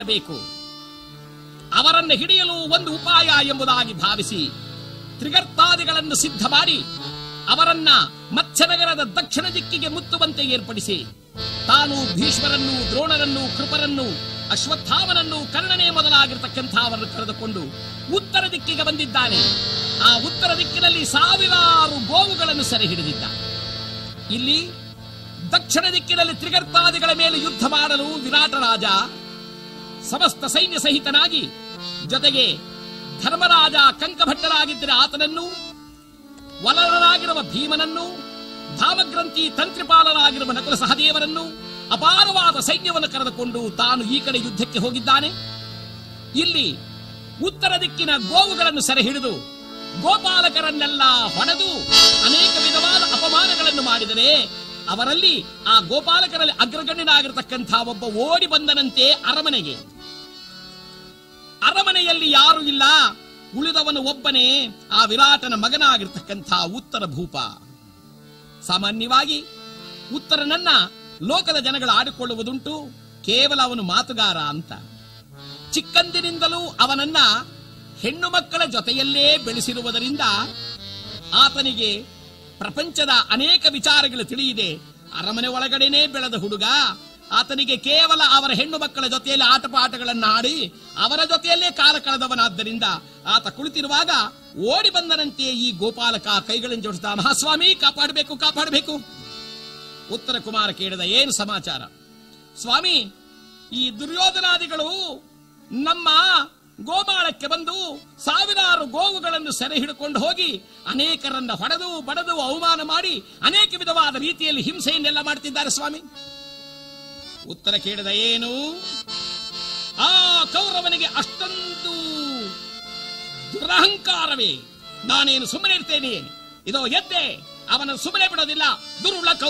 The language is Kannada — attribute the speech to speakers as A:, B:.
A: ಬೇಕು. ಅವರನ್ನು ಹಿಡಿಯಲು ಒಂದು ಉಪಾಯ ಎಂಬುದಾಗಿ ಭಾವಿಸಿ ತ್ರಿಗರ್ತಾದಿಗಳನ್ನು ಸಿದ್ಧ ಮಾಡಿ ಅವರನ್ನ ಮತ್ಸ್ಯನಗರದ ದಕ್ಷಿಣ ದಿಕ್ಕಿಗೆ ಮುತ್ತುವಂತೆ ಏರ್ಪಡಿಸಿ ತಾನು ಭೀಷ್ಮರನ್ನು, ದ್ರೋಣರನ್ನು, ಕೃಪರನ್ನು, ಅಶ್ವತ್ಥಾಮನನ್ನು, ಕರ್ಣನೇ ಮೊದಲಾಗಿರತಕ್ಕಂಥ ಅವರನ್ನು ಕರೆದುಕೊಂಡು ಉತ್ತರ ದಿಕ್ಕಿಗೆ ಬಂದಿದ್ದಾನೆ. ಆ ಉತ್ತರ ದಿಕ್ಕಿನಲ್ಲಿ ಸಾವಿರಾರು ಗೋವುಗಳನ್ನು ಸೆರೆ ಹಿಡಿದಿದ್ದ. ಇಲ್ಲಿ ದಕ್ಷಿಣ ದಿಕ್ಕಿನಲ್ಲಿ ತ್ರಿಗರ್ತಾದಿಗಳ ಮೇಲೆ ಯುದ್ಧ ಮಾಡಲು ವಿರಾಟ ರಾಜ ಸಮಸ್ತ ಸೈನ್ಯ ಸಹಿತನಾಗಿ, ಜೊತೆಗೆ ಧರ್ಮರಾಜ ಕಂಕಭಟ್ಟರಾಗಿದ್ದರೆ ಆತನನ್ನು, ವಲರನಾಗಿರುವ ಭೀಮನನ್ನು, ಧಾಮಗ್ರಂಥಿ ತಂತ್ರಿಪಾಲರಾಗಿರುವ ನಕುಲ ಸಹದೇವರನ್ನು, ಅಪಾರವಾದ ಸೈನ್ಯವನ್ನು ಕರೆದುಕೊಂಡು ತಾನು ಈ ಕಡೆ ಯುದ್ಧಕ್ಕೆ ಹೋಗಿದ್ದಾನೆ. ಇಲ್ಲಿ ಉತ್ತರ ದಿಕ್ಕಿನ ಗೋವುಗಳನ್ನು ಸೆರೆ ಹಿಡಿದು ಗೋಪಾಲಕರನ್ನೆಲ್ಲ ಹೊಡೆದು ಅನೇಕ ವಿಧವಾದ ಅಪಮಾನಗಳನ್ನು ಮಾಡಿದರೆ ಅವರಲ್ಲಿ ಆ ಗೋಪಾಲಕರಲ್ಲಿ ಅಗ್ರಗಣ್ಯನಾಗಿರತಕ್ಕಂಥ ಒಬ್ಬ ಓಡಿ ಬಂದನಂತೆ ಅರಮನೆಗೆ. ಅರಮನೆಯಲ್ಲಿ ಯಾರು ಇಲ್ಲ, ಉಳಿದವನು ಒಬ್ಬನೇ ಆ ವಿರಾಟನ ಮಗನಾಗಿರ್ತಕ್ಕಂಥ ಉತ್ತರ ಭೂಪ. ಸಾಮಾನ್ಯವಾಗಿ ಉತ್ತರನನ್ನ ಲೋಕದ ಜನಗಳು ಆಡಿಕೊಳ್ಳುವುದುಂಟು, ಕೇವಲ ಅವನು ಮಾತುಗಾರ ಅಂತ. ಚಿಕ್ಕಂದಿನಿಂದಲೂ ಅವನನ್ನ ಹೆಣ್ಣು ಮಕ್ಕಳ ಜೊತೆಯಲ್ಲೇ ಬೆಳೆಸಿರುವುದರಿಂದ ಆತನಿಗೆ ಪ್ರಪಂಚದ ಅನೇಕ ವಿಚಾರಗಳು ತಿಳಿಯಿದೆ. ಅರಮನೆ ಒಳಗಡೆನೇ ಬೆಳೆದ ಹುಡುಗ. ಆತನಿಗೆ ಕೇವಲ ಅವರ ಹೆಣ್ಣು ಮಕ್ಕಳ ಜೊತೆಯಲ್ಲಿ ಆಟಪಾಠಗಳನ್ನು ಆಡಿ ಅವರ ಜೊತೆಯಲ್ಲೇ ಕಾಲ ಕಳೆದವನಾದ್ದರಿಂದ ಆತ ಕುಳಿತಿರುವಾಗ ಓಡಿ ಬಂದನಂತೆ ಈ ಗೋಪಾಲಕ ಕೈಗಳನ್ನು ಜೋಡಿಸಿದ, ಮಹಾಸ್ವಾಮಿ ಕಾಪಾಡಬೇಕು ಕಾಪಾಡಬೇಕು. ಉತ್ತರ ಕುಮಾರ ಕೇಳಿದ, ಏನು ಸಮಾಚಾರ? ಸ್ವಾಮಿ, ಈ ದುರ್ಯೋಧನಾದಿಗಳು ನಮ್ಮ ಗೋಮಾಳಕ್ಕೆ ಬಂದು ಸಾವಿರಾರು ಗೋವುಗಳನ್ನು ಸೆರೆ ಹಿಡಿಕೊಂಡು ಹೋಗಿ ಅನೇಕರನ್ನ ಹೊಡೆದು ಬಡದು ಅವಮಾನ ಮಾಡಿ ಅನೇಕ ವಿಧವಾದ ರೀತಿಯಲ್ಲಿ ಹಿಂಸೆಯನ್ನೆಲ್ಲ ಮಾಡ್ತಿದ್ದಾರೆ ಸ್ವಾಮಿ. ಉತ್ತರ ಕೇಳಿದ, ಏನು? ಆ ಕೌರವನಿಗೆ ಅಷ್ಟೊಂದು ದುರಹಂಕಾರವೇ? ನಾನೇನು ಸುಮ್ಮನೆ ಇರ್ತೇನೆ? ಇದೋ ಎದ್ದೆ, ಅವನನ್ನು ಸುಮ್ಮನೆ ಬಿಡೋದಿಲ್ಲ. ದುರುಳ